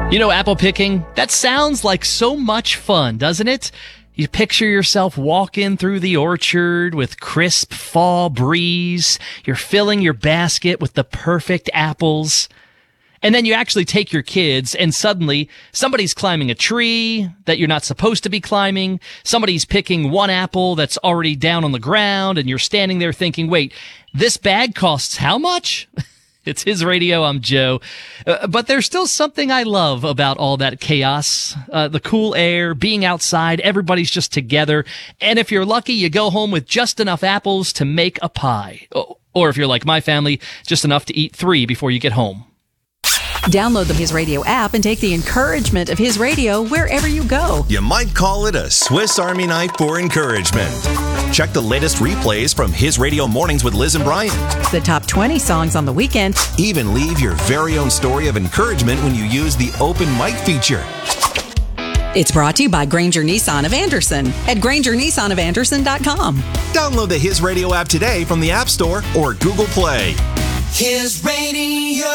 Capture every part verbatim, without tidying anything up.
You know, apple picking, that sounds like so much fun, doesn't it? You picture yourself walking through the orchard with crisp fall breeze. You're filling your basket with the perfect apples. And then you actually take your kids and suddenly somebody's climbing a tree that you're not supposed to be climbing. Somebody's picking one apple that's already down on the ground and you're standing there thinking, wait, this bag costs how much? It's His Radio. I'm Joe. Uh, but there's still something I love about all that chaos. Uh, the cool air, being outside, everybody's just together. And if you're lucky, you go home with just enough apples to make a pie. Or if you're like my family, just enough to eat three before you get home. Download the His Radio app and take the encouragement of His Radio wherever you go. You might call it a Swiss Army knife for encouragement. Check the latest replays from His Radio Mornings with Liz and Brian. The top twenty songs on the weekend. Even leave your very own story of encouragement when you use the open mic feature. It's brought to you by Granger Nissan of Anderson at Granger Nissan of Anderson dot com. Download the His Radio app today from the App Store or Google Play. His Radio.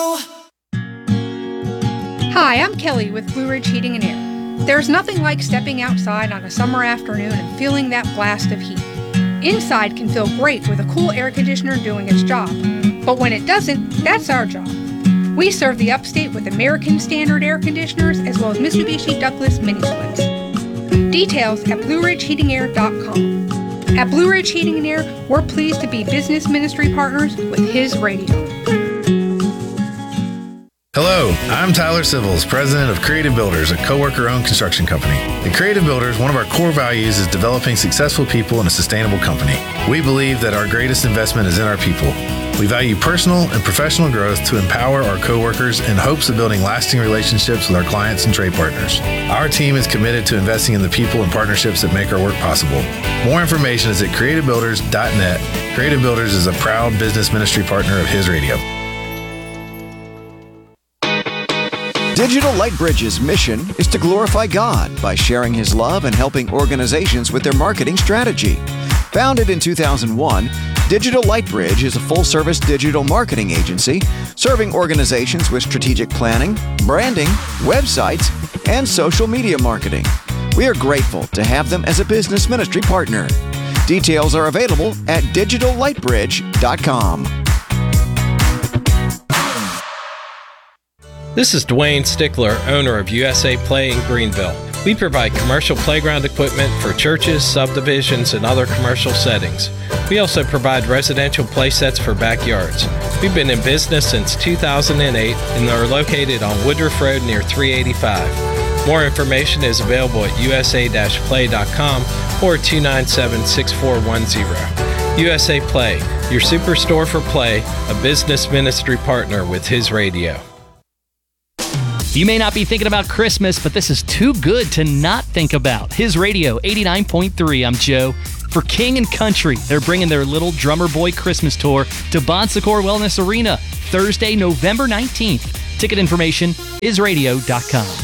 Hi, I'm Kelly with Blue Ridge Heating and Air. There's nothing like stepping outside on a summer afternoon and feeling that blast of heat. Inside can feel great with a cool air conditioner doing its job, but when it doesn't, that's our job. We serve the upstate with American Standard air conditioners as well as Mitsubishi Douglas mini splits. Details at blue ridge heating air dot com. At Blue Ridge Heating and Air, we're pleased to be business ministry partners with His Radio. Hello, I'm Tyler Civils, president of Creative Builders, a co-worker-owned construction company. At Creative Builders, one of our core values is developing successful people in a sustainable company. We believe that our greatest investment is in our people. We value personal and professional growth to empower our co-workers in hopes of building lasting relationships with our clients and trade partners. Our team is committed to investing in the people and partnerships that make our work possible. More information is at creative builders dot net. Creative Builders is a proud business ministry partner of His Radio. Digital Lightbridge's mission is to glorify God by sharing His love and helping organizations with their marketing strategy. Founded in two thousand one, Digital Lightbridge is a full-service digital marketing agency serving organizations with strategic planning, branding, websites, and social media marketing. We are grateful to have them as a business ministry partner. Details are available at digital lightbridge dot com. This is Dwayne Stickler, owner of U S A Play in Greenville. We provide commercial playground equipment for churches, subdivisions, and other commercial settings. We also provide residential play sets for backyards. We've been in business since two thousand eight and are located on Woodruff Road near three eighty-five. More information is available at u s a dash play dot com or two nine seven, six four one zero. U S A Play, your superstore for play, a business ministry partner with His Radio. You may not be thinking about Christmas, but this is too good to not think about. His Radio, eighty-nine point three. I'm Joe. For King and Country, they're bringing their Little Drummer Boy Christmas Tour to Bon Secours Wellness Arena Thursday, November nineteenth. Ticket information, is radio dot com.